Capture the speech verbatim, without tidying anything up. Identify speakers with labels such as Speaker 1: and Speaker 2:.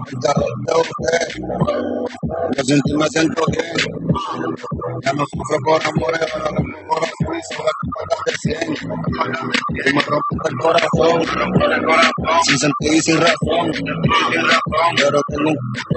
Speaker 1: El carro de usted, yo sin ti me siento bien. Ya no sufro por amores, ahora lo pongo por suizo, las espaldas de cien. Tú me rompes el corazón, sin sentido y sin razón, pero tengo un